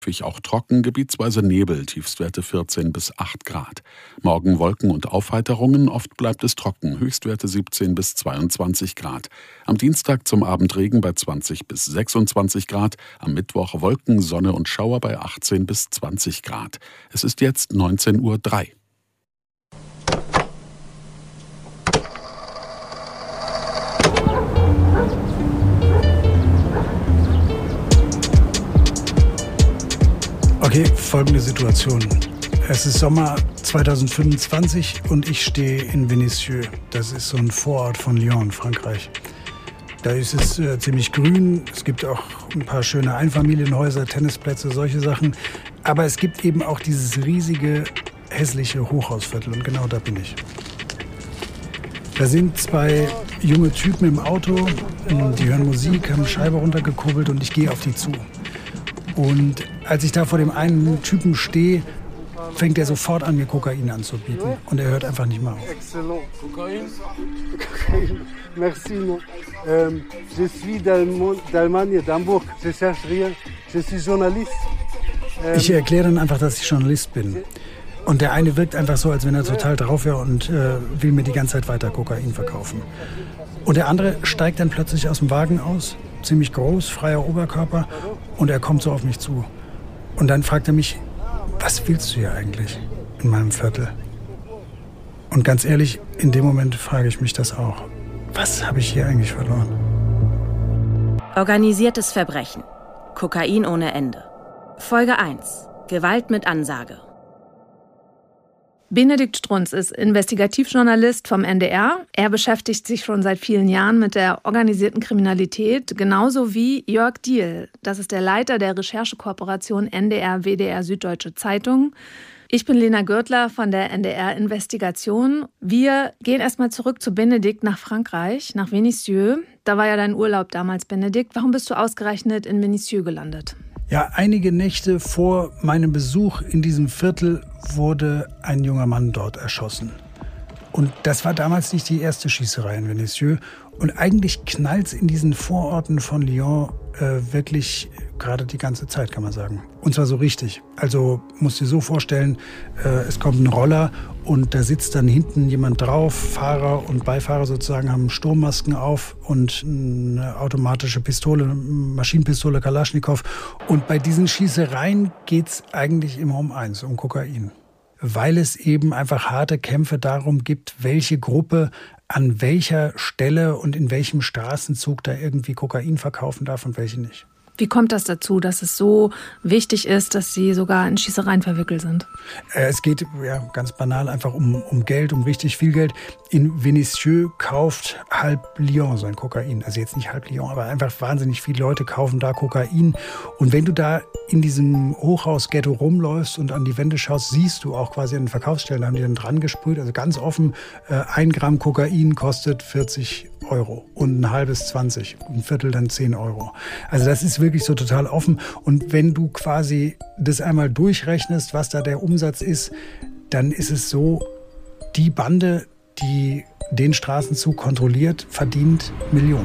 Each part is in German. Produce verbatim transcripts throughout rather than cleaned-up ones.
Häufig auch trocken, gebietsweise Nebel, Tiefstwerte vierzehn bis acht Grad. Morgen Wolken und Aufheiterungen, oft bleibt es trocken, Höchstwerte siebzehn bis zweiundzwanzig Grad. Am Dienstag zum Abend Regen bei zwanzig bis sechsundzwanzig Grad, am Mittwoch Wolken, Sonne und Schauer bei achtzehn bis zwanzig Grad. Es ist jetzt neunzehn Uhr drei. Okay, folgende Situation. Es ist Sommer zweitausendfünfundzwanzig und ich stehe in Vénissieux. Das ist so ein Vorort von Lyon, Frankreich. Da ist es äh, ziemlich grün. Es gibt auch ein paar schöne Einfamilienhäuser, Tennisplätze, solche Sachen. Aber es gibt eben auch dieses riesige, hässliche Hochhausviertel. Und genau da bin ich. Da sind zwei junge Typen im Auto. Die hören Musik, haben Scheibe runtergekurbelt und ich gehe auf die zu. Und als ich da vor dem einen Typen stehe, fängt er sofort an, mir Kokain anzubieten. Und er hört einfach nicht mehr auf. Excellent. Kokain? Kokain. Merci, non. Ähm, je suis d'Allemagne, d'Hamburg. Je cherche rien. Je suis journaliste. Ähm, ich erkläre dann einfach, dass ich Journalist bin. Und der eine wirkt einfach so, als wenn er total drauf wäre und äh, will mir die ganze Zeit weiter Kokain verkaufen. Und der andere steigt dann plötzlich aus dem Wagen aus, ziemlich groß, freier Oberkörper, und er kommt so auf mich zu. Und dann fragt er mich, was willst du hier eigentlich in meinem Viertel? Und ganz ehrlich, in dem Moment frage ich mich das auch. Was habe ich hier eigentlich verloren? Organisiertes Verbrechen. Kokain ohne Ende. Folge eins. Gewalt mit Ansage. Benedikt Strunz ist Investigativjournalist vom N D R. Er beschäftigt sich schon seit vielen Jahren mit der organisierten Kriminalität, genauso wie Jörg Diehl. Das ist der Leiter der Recherchekooperation N D R W D R Süddeutsche Zeitung. Ich bin Lena Gürtler von der N D R Investigation. Wir gehen erstmal zurück zu Benedikt nach Frankreich, nach Vénissieux. Da war ja dein Urlaub damals, Benedikt. Warum bist du ausgerechnet in Vénissieux gelandet? Ja, einige Nächte vor meinem Besuch in diesem Viertel wurde ein junger Mann dort erschossen. Und das war damals nicht die erste Schießerei in Vénissieux. Und eigentlich knallt's in diesen Vororten von Lyon äh, wirklich gerade die ganze Zeit, kann man sagen. Und zwar so richtig. Also musst dir so vorstellen, äh, es kommt ein Roller und da sitzt dann hinten jemand drauf. Fahrer und Beifahrer sozusagen haben Sturmmasken auf und eine automatische Pistole, Maschinenpistole Kalaschnikow. Und bei diesen Schießereien geht's eigentlich immer um eins, um Kokain. Weil es eben einfach harte Kämpfe darum gibt, welche Gruppe an welcher Stelle und in welchem Straßenzug da irgendwie Kokain verkaufen darf und welche nicht. Wie kommt das dazu, dass es so wichtig ist, dass sie sogar in Schießereien verwickelt sind? Es geht ja ganz banal einfach um, um Geld, um richtig viel Geld. In Vénissieux kauft halb Lyon sein Kokain. Also jetzt nicht halb Lyon, aber einfach wahnsinnig viele Leute kaufen da Kokain. Und wenn du da in diesem Hochhaus-Ghetto rumläufst und an die Wände schaust, siehst du auch quasi an den Verkaufsstellen, da haben die dann dran gesprüht. Also ganz offen, äh, ein Gramm Kokain kostet vierzig Euro und ein halbes zwanzig, ein Viertel dann zehn Euro. Also das ist wirklich so total offen. Und wenn du quasi das einmal durchrechnest, was da der Umsatz ist, dann ist es so, die Bande, die den Straßenzug kontrolliert, verdient Millionen.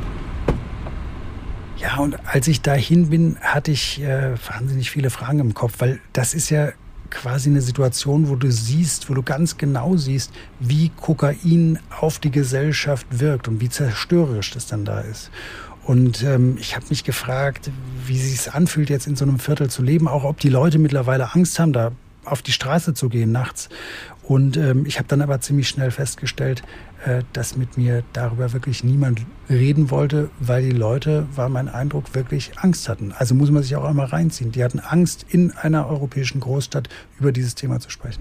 Ja, und als ich dahin bin, hatte ich äh, wahnsinnig viele Fragen im Kopf, weil das ist ja quasi eine Situation, wo du siehst, wo du ganz genau siehst, wie Kokain auf die Gesellschaft wirkt und wie zerstörerisch das dann da ist. Und ähm, ich habe mich gefragt, wie es sich anfühlt, jetzt in so einem Viertel zu leben, auch ob die Leute mittlerweile Angst haben, da auf die Straße zu gehen nachts. Und ähm, ich habe dann aber ziemlich schnell festgestellt, äh, dass mit mir darüber wirklich niemand reden wollte, weil die Leute, war mein Eindruck, wirklich Angst hatten. Also muss man sich auch einmal reinziehen. Die hatten Angst, in einer europäischen Großstadt über dieses Thema zu sprechen.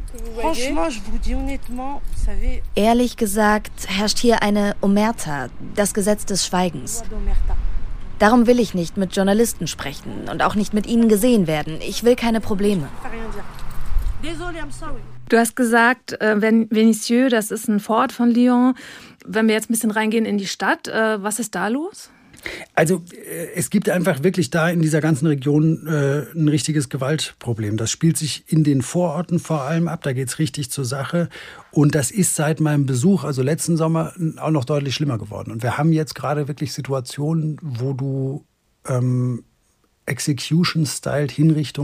Ehrlich gesagt herrscht hier eine Omerta, das Gesetz des Schweigens. Darum will ich nicht mit Journalisten sprechen und auch nicht mit ihnen gesehen werden. Ich will keine Probleme. Du hast gesagt, äh, Vénissieux, das ist ein Vorort von Lyon. Wenn wir jetzt ein bisschen reingehen in die Stadt, äh, was ist da los? Also äh, es gibt einfach wirklich da in dieser ganzen Region äh, ein richtiges Gewaltproblem. Das spielt sich in den Vororten vor allem ab, da geht's richtig zur Sache. Und das ist seit meinem Besuch, also letzten Sommer, auch noch deutlich schlimmer geworden. Und wir haben jetzt gerade wirklich Situationen, wo du ähm, Execution-Style Hinrichtungen